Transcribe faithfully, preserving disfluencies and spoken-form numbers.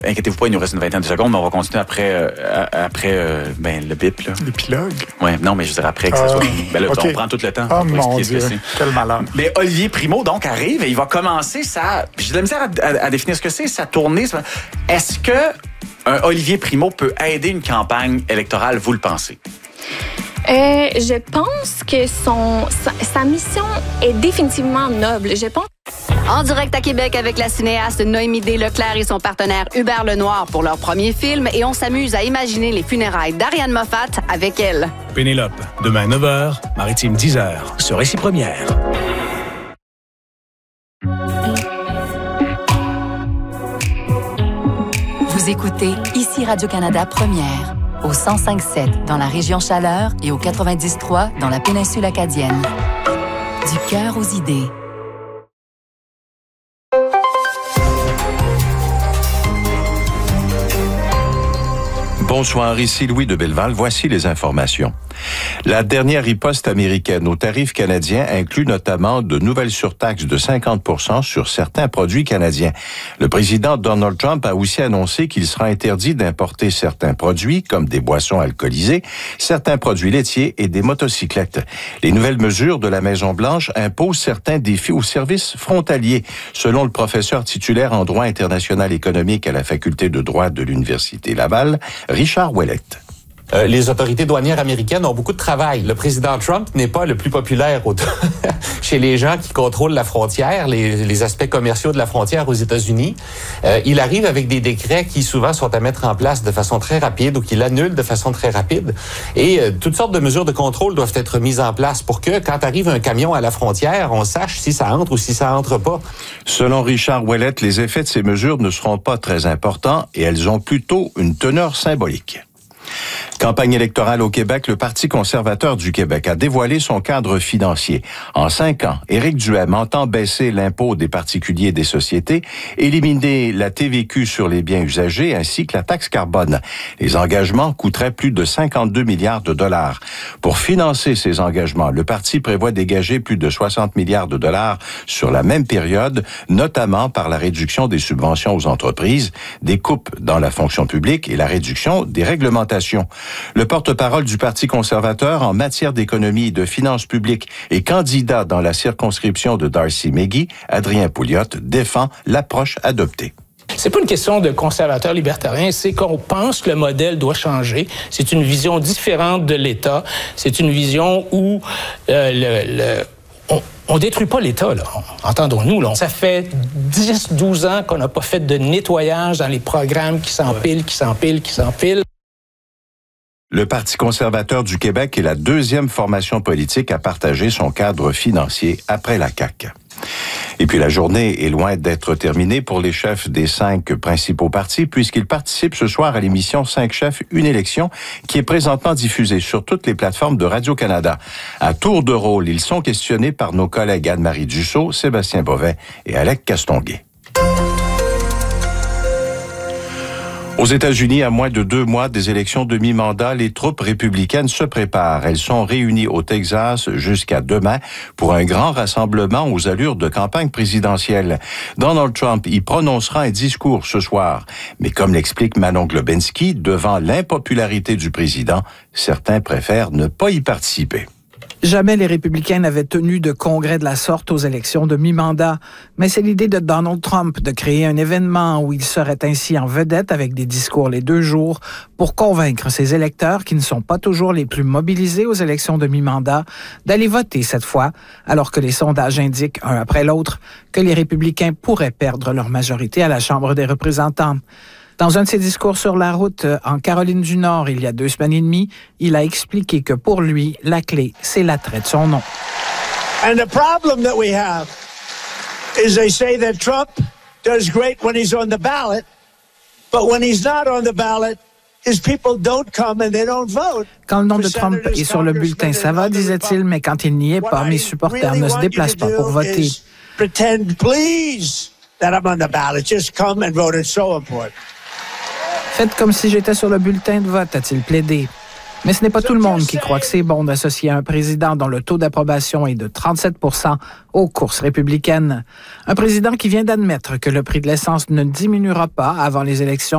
Inquiétez-vous pas, il nous reste une vingtaine de secondes, mais on va continuer après, euh, après euh, ben, le bip. Là. L'épilogue? Oui, non, mais je dirais après que ça euh, soit fini. Ben là, okay. On prend tout le temps. Oh mon Dieu, Dieu, quel malheur. Mais Olivier Primo, donc, arrive et il va commencer sa... J'ai de la misère à, à, à définir ce que c'est, sa tournée. Est-ce que un Olivier Primo peut aider une campagne électorale, vous le pensez? Euh, je pense que son, sa, sa mission est définitivement noble. Je pense. En direct à Québec avec la cinéaste Noémie D. Leclerc et son partenaire Hubert Lenoir pour leur premier film et on s'amuse à imaginer les funérailles d'Ariane Moffat avec elle. Pénélope, demain neuf heures, Maritime dix heures, sur Récit Première. Vous écoutez ici Radio-Canada Première, au cent cinq sept dans la région Chaleur et au quatre-vingt-dix trois dans la péninsule acadienne. Du cœur aux idées. Bonsoir, ici Louis de Belleval. Voici les informations. La dernière riposte américaine aux tarifs canadiens inclut notamment de nouvelles surtaxes de cinquante pour cent sur certains produits canadiens. Le président Donald Trump a aussi annoncé qu'il sera interdit d'importer certains produits, comme des boissons alcoolisées, certains produits laitiers et des motocyclettes. Les nouvelles mesures de la Maison-Blanche imposent certains défis aux services frontaliers, selon le professeur titulaire en droit international économique à la faculté de droit de l'Université Laval, Richard Ouellette. Euh, les autorités douanières américaines ont beaucoup de travail. Le président Trump n'est pas le plus populaire au chez les gens qui contrôlent la frontière, les, les aspects commerciaux de la frontière aux États-Unis. Euh, il arrive avec des décrets qui souvent sont à mettre en place de façon très rapide ou qu'il annule de façon très rapide. Et euh, toutes sortes de mesures de contrôle doivent être mises en place pour que, quand arrive un camion à la frontière, on sache si ça entre ou si ça entre pas. Selon Richard Ouellette, les effets de ces mesures ne seront pas très importants et elles ont plutôt une teneur symbolique. Campagne électorale au Québec, le Parti conservateur du Québec a dévoilé son cadre financier. En cinq ans, Éric Duhem entend baisser l'impôt des particuliers et des sociétés, éliminer la T V Q sur les biens usagés ainsi que la taxe carbone. Les engagements coûteraient plus de cinquante-deux milliards de dollars. Pour financer ces engagements, le parti prévoit dégager plus de soixante milliards de dollars sur la même période, notamment par la réduction des subventions aux entreprises, des coupes dans la fonction publique et la réduction des réglementations. Le porte-parole du Parti conservateur en matière d'économie et de finances publiques et candidat dans la circonscription de Darcy-Méghie, Adrien Pouliot, défend l'approche adoptée. C'est pas une question de conservateur libertarien, c'est qu'on pense que le modèle doit changer. C'est une vision différente de l'État. C'est une vision où euh, le... le on, on détruit pas l'État, là. Entendons-nous, là. Ça fait dix douze ans qu'on n'a pas fait de nettoyage dans les programmes qui s'empilent, qui s'empilent, qui s'empilent. Le Parti conservateur du Québec est la deuxième formation politique à partager son cadre financier après la C A Q. Et puis la journée est loin d'être terminée pour les chefs des cinq principaux partis puisqu'ils participent ce soir à l'émission Cinq chefs, une élection qui est présentement diffusée sur toutes les plateformes de Radio-Canada. À tour de rôle, ils sont questionnés par nos collègues Anne-Marie Dussault, Sébastien Bovet et Alec Castonguay. Aux États-Unis, à moins de deux mois des élections de mi-mandat, les troupes républicaines se préparent. Elles sont réunies au Texas jusqu'à demain pour un grand rassemblement aux allures de campagne présidentielle. Donald Trump y prononcera un discours ce soir. Mais comme l'explique Manon Globinski, devant l'impopularité du président, certains préfèrent ne pas y participer. Jamais les républicains n'avaient tenu de congrès de la sorte aux élections de mi-mandat. Mais c'est l'idée de Donald Trump de créer un événement où il serait ainsi en vedette avec des discours les deux jours pour convaincre ses électeurs qui ne sont pas toujours les plus mobilisés aux élections de mi-mandat d'aller voter cette fois, alors que les sondages indiquent, un après l'autre, que les républicains pourraient perdre leur majorité à la Chambre des représentants. Dans un de ses discours sur la route en Caroline du Nord, il y a deux semaines et demie, il a expliqué que pour lui, la clé, c'est l'attrait de son nom. And the problem that we have is they say that Trump does great when he's on the ballot, but when he's not on the ballot, his people don't come and they don't vote. Quand le nom de Trump est sur le bulletin, ça va, disait-il, mais quand il n'y est pas, mes supporters ne se déplacent pas pour voter. Pretend, please, that I'm on the ballot. Just come and vote. It's so important. Faites comme si j'étais sur le bulletin de vote, a-t-il plaidé. Mais ce n'est pas tout le monde qui croit que c'est bon d'associer un président dont le taux d'approbation est de trente-sept pour cent aux courses républicaines. Un président qui vient d'admettre que le prix de l'essence ne diminuera pas avant les élections